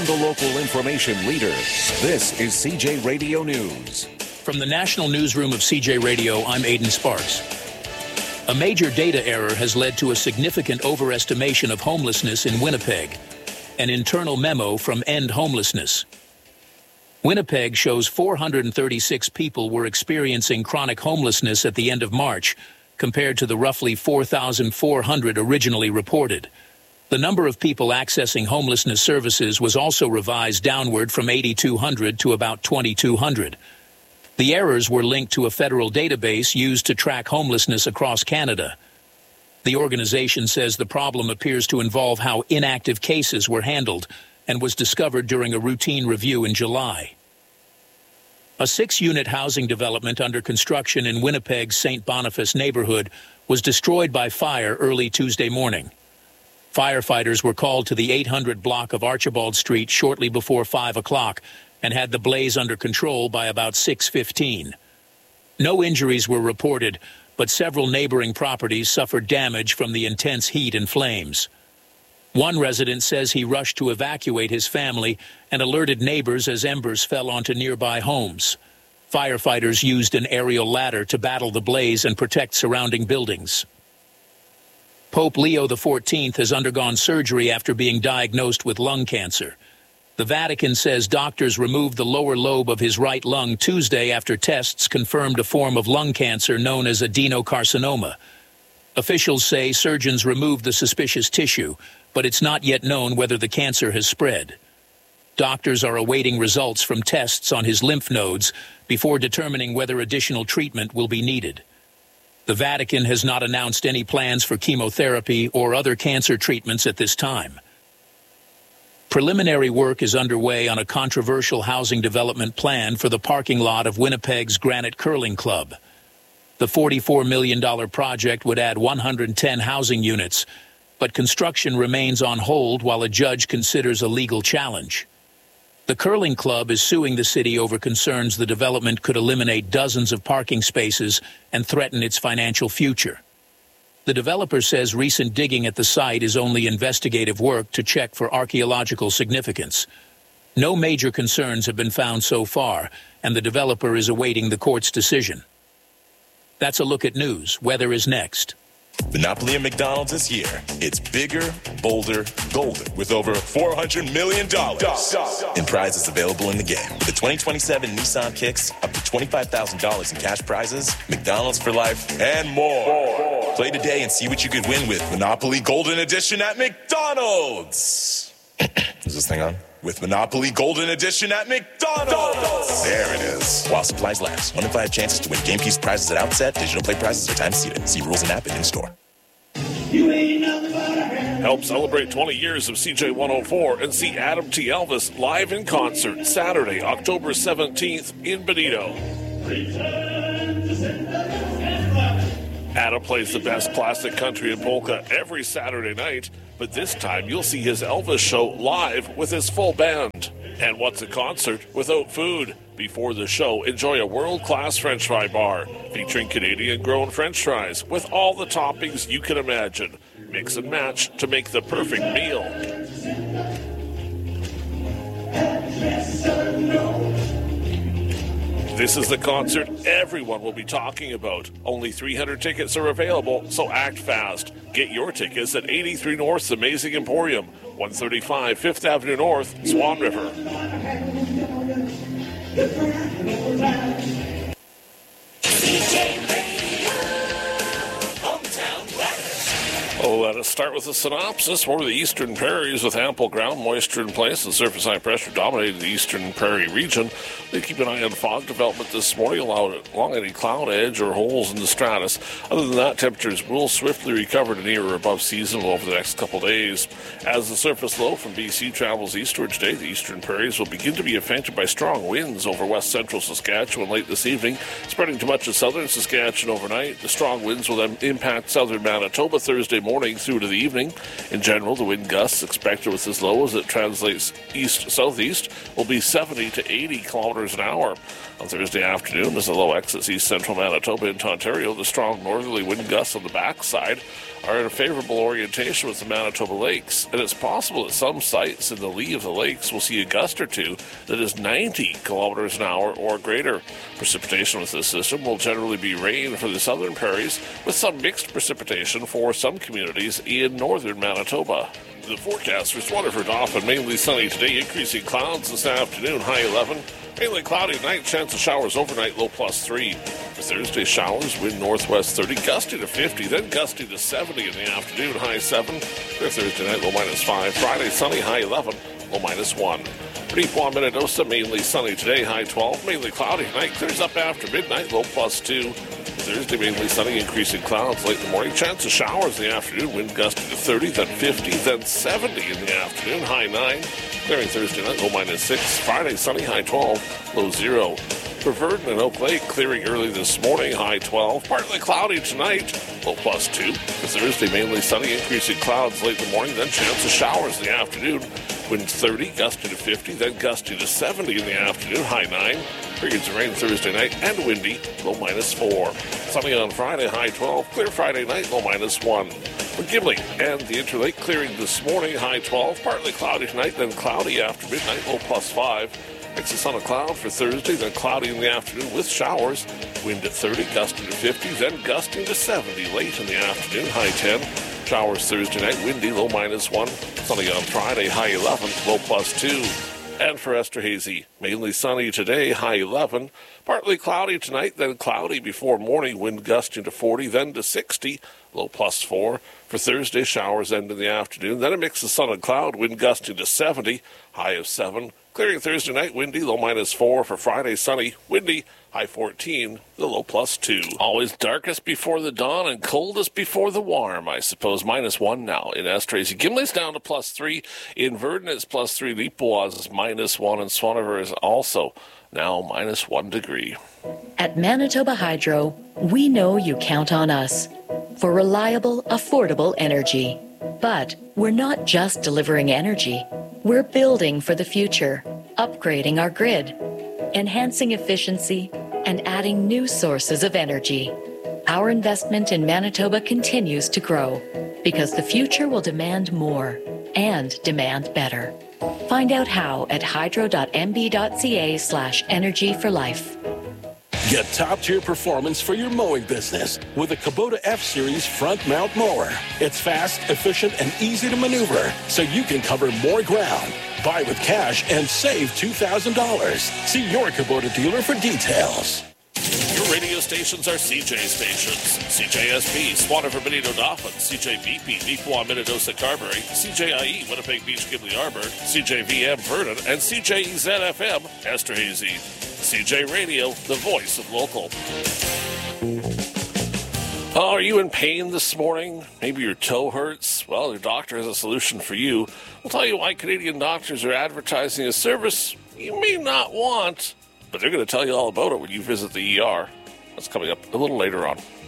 and the local information leader. This is CJ Radio News. From the National Newsroom of CJ Radio, I'm Aidan Sparks. A major data error has led to a significant overestimation of homelessness in Winnipeg. An internal memo from End Homelessness. Winnipeg shows 436 people were experiencing chronic homelessness at the end of March, compared to the roughly 4,400 originally reported. The number of people accessing homelessness services was also revised downward from 8,200 to about 2,200. The errors were linked to a federal database used to track homelessness across Canada. The organization says the problem appears to involve how inactive cases were handled and was discovered during a routine review in July. A 6-unit housing development under construction in Winnipeg's St. Boniface neighborhood was destroyed by fire early Tuesday morning. Firefighters were called to the 800 block of Archibald Street shortly before 5 o'clock and had the blaze under control by about 6:15. No injuries were reported, but several neighboring properties suffered damage from the intense heat and flames. One resident says he rushed to evacuate his family and alerted neighbors as embers fell onto nearby homes. Firefighters used an aerial ladder to battle the blaze and protect surrounding buildings. Pope Leo XIV has undergone surgery after being diagnosed with lung cancer. The Vatican says doctors removed the lower lobe of his right lung Tuesday after tests confirmed a form of lung cancer known as adenocarcinoma. Officials say surgeons removed the suspicious tissue, but it's not yet known whether the cancer has spread. Doctors are awaiting results from tests on his lymph nodes before determining whether additional treatment will be needed. The Vatican has not announced any plans for chemotherapy or other cancer treatments at this time. Preliminary work is underway on a controversial housing development plan for the parking lot of Winnipeg's Granite Curling Club. The $44 million project would add 110 housing units, but construction remains on hold while a judge considers a legal challenge. The curling club is suing the city over concerns the development could eliminate dozens of parking spaces and threaten its financial future. The developer says recent digging at the site is only investigative work to check for archaeological significance. No major concerns have been found so far, and the developer is awaiting the court's decision. That's a look at news. Weather is next. Monopoly at McDonald's this year. It's bigger, bolder, golden with over $400 million in prizes available in the game. With the 2027 Nissan Kicks, up to $25,000 in cash prizes, McDonald's for life, and more. Play today and see what you could win with Monopoly Golden Edition at McDonald's. Is this thing on? With Monopoly Golden Edition at McDonald's. There it is. While supplies last. 1 in 5 chances to win game piece prizes at outset. Digital play prizes are time seated. See rules and app and in-store. Help celebrate 20 years of CJ 104 and see Adam T. Elvis live in concert Saturday, October 17th in Benito. Adam plays the best classic country and polka every Saturday night, but this time you'll see his Elvis show live with his full band. And what's a concert without food? Before the show, enjoy a world-class French fry bar featuring Canadian-grown French fries with all the toppings you can imagine. Mix and match to make the perfect meal. This is the concert everyone will be talking about. Only 300 tickets are available, so act fast. Get your tickets at 83 North's Amazing Emporium, 135 5th Avenue North, Swan River. Well, let us start with a synopsis for the Eastern Prairies with ample ground moisture in place and surface high pressure dominating the Eastern Prairie region. They keep an eye on fog development this morning along any cloud edge or holes in the stratus. Other than that, temperatures will swiftly recover to near or above seasonal over the next couple days. As the surface low from BC travels eastward today, the Eastern Prairies will begin to be affected by strong winds over west central Saskatchewan late this evening, spreading to much of southern Saskatchewan overnight. The strong winds will then impact southern Manitoba Thursday morning morning through to the evening. In general, the wind gusts expected with as low as it translates east-southeast will be 70 to 80 kilometers an hour. On Thursday afternoon, as the low exits east-central Manitoba into Ontario, the strong northerly wind gusts on the backside are in a favorable orientation with the Manitoba Lakes, and it's possible that some sites in the lee of the lakes will see a gust or two that is 90 kilometers an hour or greater. Precipitation with this system will generally be rain for the southern prairies, with some mixed precipitation for some communities in northern Manitoba. The forecast for Swaterford often mainly sunny today, increasing clouds this afternoon, high 11. Mainly cloudy night, chance of showers overnight, low +3. For Thursday, showers, wind northwest 30, gusty to 50, then gusty to 70 in the afternoon, high 7. For Thursday night, low -5. Friday, sunny, high 11, low -1. For Deepwater, Minnedosa, mainly sunny today, high 12. Mainly cloudy tonight, clears up after midnight, low +2. Thursday, mainly sunny, increasing clouds late in the morning. Chance of showers in the afternoon, wind gusty to 30, then 50, then 70 in the afternoon, high 9. Clearing Thursday night, low -6. Friday, sunny, high 12, low 0. For Verdon and Oak Lake, clearing early this morning, high 12. Partly cloudy tonight, low +2. For Thursday, mainly sunny, increasing clouds late in the morning, then chance of showers in the afternoon. Wind 30, gusty to 50, then gusty to 70 in the afternoon, high 9. Periods of rain Thursday night and windy, low -4. Sunny on Friday, high 12. Clear Friday night, low -1. For Gimli and the Interlake, clearing this morning, high 12. Partly cloudy tonight, then cloudy after midnight, low +5. Mix the sun a cloud for Thursday, then cloudy in the afternoon with showers. Wind at 30, gusting to 50, then gusting to 70 late in the afternoon, high 10. Showers Thursday night, windy, low -1. Sunny on Friday, high 11, low +2. And for Esterhazy, mainly sunny today, high 11. Partly cloudy tonight, then cloudy before morning, wind gusting to 40, then to 60, low +4. For Thursday, showers end in the afternoon, then a mix of sun and cloud, wind gusting to 70, high of 7. Clearing Thursday night, windy, low -4. For Friday, sunny, windy, high 14, the low +2. Always darkest before the dawn and coldest before the warm, I suppose. -1 now in Esterhazy. Gimli's down to +3. In Verdon, it's +3. Leapwa's is -1, and Swanavor is also now -1 degree. At Manitoba Hydro, we know you count on us for reliable, affordable energy. But we're not just delivering energy. We're building for the future, upgrading our grid, enhancing efficiency, and adding new sources of energy. Our investment in Manitoba continues to grow because the future will demand more and demand better. Find out how at hydro.mb.ca/energy for life. Get top-tier performance for your mowing business with a Kubota F-Series front mount mower. It's fast, efficient, and easy to maneuver, so you can cover more ground. Buy with cash and save $2,000. See your Kubota dealer for details. Your radio stations are CJ stations. CJSP, Swaterford, Benito, Dauphin, CJBP, Deepwater, Minnedosa, Carberry, CJIE, Winnipeg Beach, Gimli, Arbor, CJVM, Vernon, and CJEZ-FM, Esterhazy. CJ Radio, the voice of local. Oh, are you in pain this morning? Maybe your toe hurts? Well, your doctor has a solution for you. We'll tell you why Canadian doctors are advertising a service you may not want, but they're going to tell you all about it when you visit the ER. That's coming up a little later on.